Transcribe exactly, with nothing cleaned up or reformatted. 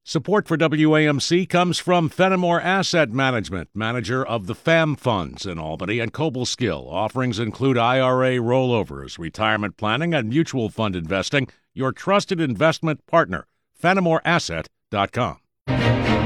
Support for W A M C comes from Fenimore Asset Management, manager of the F A M Funds in Albany and Cobleskill. Offerings include I R A rollovers, retirement planning, and mutual fund investing. Your trusted investment partner, Fenimore Asset dot com.